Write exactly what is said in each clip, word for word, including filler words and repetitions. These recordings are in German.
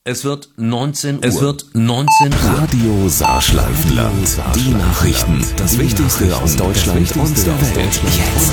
Es wird neunzehn Uhr. Es wird neunzehn Uhr. Radio Saarschleifenland. Die Nachrichten. Das Wichtigste aus Deutschland und der Welt. Jetzt.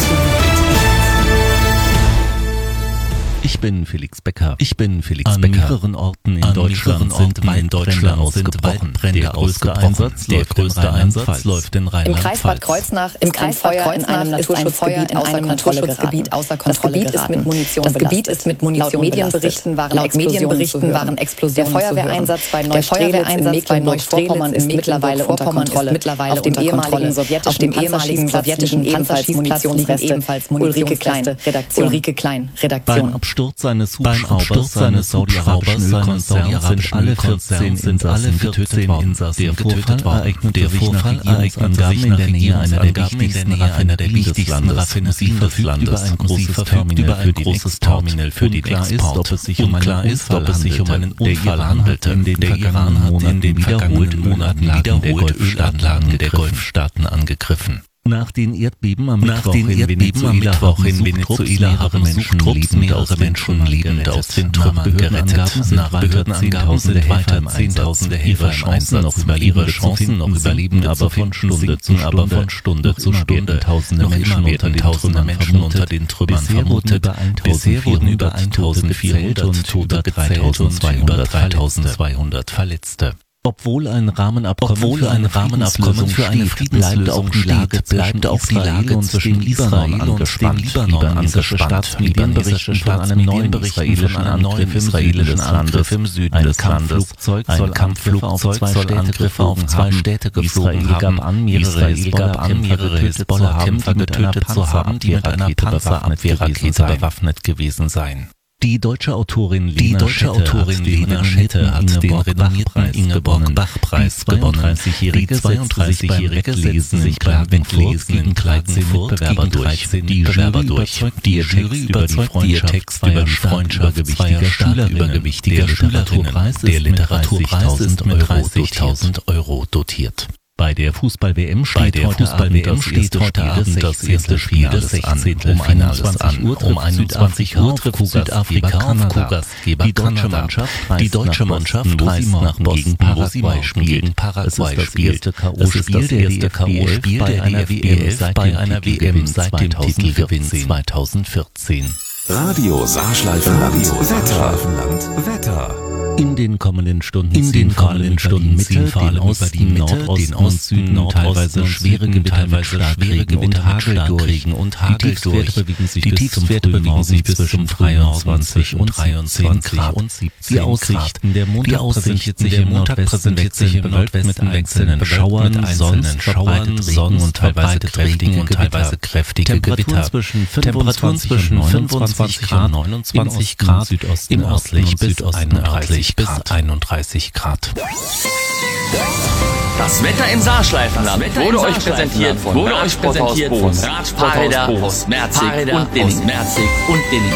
Ich bin Felix Becker. Ich bin Felix An Becker. mehreren Orten in An Deutschland Orten sind Waldbrände ausgebrochen. Der größte Einsatz, der größte Einsatz läuft in Im Rheinland-Pfalz. Kreis Bad Kreuznach ist ein Feuer in einem Naturschutzgebiet außer Kontrolle geraten. Das Gebiet ist mit Munition Das Gebiet ist mit Munition Laut Medienberichten waren Laut Medienberichten waren Explosionen Der Feuerwehreinsatz bei Neustrelitz in Mecklenburg-Vorpommern ist mittlerweile unter Kontrolle. Auf dem ehemaligen sowjetischen Panzermunitionsreste ebenfalls Ulrike Klein, Redaktion. Ulrike Klein, Redaktion. Beim Absturz seines Hubschraubers seines saudi-arabischen Ölkonzerns sind alle vierzehn Insassen getötet worden. Der Vorfall ereignete sich nach Regierungsangaben in der Nähe einer der wichtigsten Raffinerien des Landes. Sie verfügt über ein großes Terminal für den Export. Unklar ist, ob es sich um einen Unfall handelte. Der Iran hat in den wiederholten Monaten wiederholt Ölanlagen der Golfstaaten angegriffen. Nach den Erdbeben am Mittwoch in Venezuela, in Venezuela haben Menschen lebend Menschen lebend aus den Trümmern gerettet. Nach Behördenangaben sind weiter Zehntausende Helfer im Einsatz, noch über ihre Chancen, noch überleben, aber von Stunde zu Stunde, von Stunde zu Stunde. Tausende Menschen unter den Trümmern vermutet. Bisher wurden über eintausendvierhundert und über dreitausendzweihundert Verletzte. Obwohl ein Rahmenabkommen, Obwohl ein Rahmenabkommen für eine Friedenslösung steht, bleibt auch die Lage zwischen Israel und dem Libanon angespannt. Medienberichten von einem neuen israelischen Angriff im israelischen Angriff im Süden des Landes. Ein Kampfflugzeug soll Angriffe auf zwei Städte geflogen haben. Israel gab an, mehrere Hezbollah-Kämpfer getötet zu haben, die mit einer Panzerabwehrrakete bewaffnet gewesen seien. Die deutsche Autorin Lena, die deutsche Autorin Lena Schette hat den renommierten Ingeborg-Bach-Preis gewonnen. Die zweiunddreißigjährige Lesen sich beim Weglesen in Klagenfurt gegen dreizehn Mitbewerber durch. Die Jury überzeugt die Text über die Freundschaft zweier übergewichtiger Schülerinnen. Der Literaturpreis ist mit dreißigtausend Euro dotiert. Bei der Fußball-W M steht heute Abend das erste Spiel des Sechzehntel Finales an. Um einundzwanzig Uhr trifft Südafrika auf Gastgeber Die deutsche Mannschaft reist nach Boston, wo sie gegen Paraguay spielt. Es ist das erste K O-Spiel bei einer W M seit dem Titelgewinn zweitausendvierzehn. Radio Saarschleifenland. Wetter. Wetter. In den kommenden Stunden in den kommenden Stunden Mitte, den Osten, Nordosten und Süden teilweise schwere Gewitter, schwere Gewitter und Hagelregen und Hagel durch. Die Tiefstwerte bewegen sich bis zwischen dreiundzwanzig und dreizehn Grad und siebzehn. Die Aussichten der Montag präsentiert sich im Nordwesten wechselnd bewölkt mit wechselnden Schauern, einzelnen Schauern, Sonnen und teilweise kräftige und teilweise kräftige Gewitter. Temperaturen zwischen fünfundzwanzig und neunundzwanzig Grad, Südosten nördlich bis einunddreißig bis einunddreißig Grad. Das Wetter im Saarschleifenland wurde euch präsentiert von wurde euch präsentiert von Fahrräder aus Merzig und Dilling. Merzig und Dilling.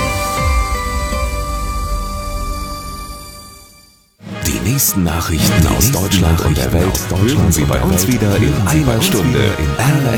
Die nächsten Nachrichten aus Deutschland und der Welt hören Sie bei uns wieder in einer Stunde in R